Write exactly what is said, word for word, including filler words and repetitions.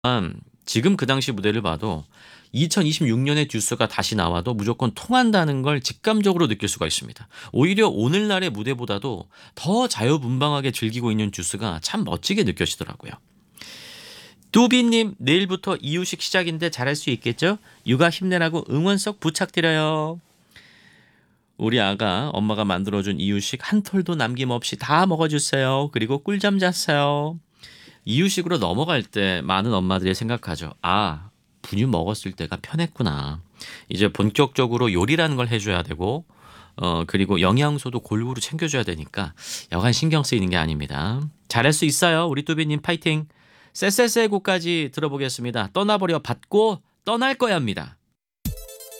음, 지금 그 당시 무대를 봐도 이천이십육 년의 듀스가 다시 나와도 무조건 통한다는 걸 직감적으로 느낄 수가 있습니다. 오히려 오늘날의 무대보다도 더 자유분방하게 즐기고 있는 듀스가 참 멋지게 느껴지더라고요. 뚜비님, 내일부터 이유식 시작인데 잘할 수 있겠죠? 육아 힘내라고 응원석 부탁드려요. 우리 아가 엄마가 만들어준 이유식 한 톨도 남김없이 다 먹어주세요. 그리고 꿀잠 잤어요. 이유식으로 넘어갈 때 많은 엄마들이 생각하죠. 아, 분유 먹었을 때가 편했구나. 이제 본격적으로 요리라는 걸 해줘야 되고, 어, 그리고 영양소도 골고루 챙겨줘야 되니까 여간 신경 쓰이는 게 아닙니다. 잘할 수 있어요. 우리 뚜비님 파이팅. 쎄쎄쎄 곡까지 들어보겠습니다. 떠나버려 받고 떠날 거야입니다.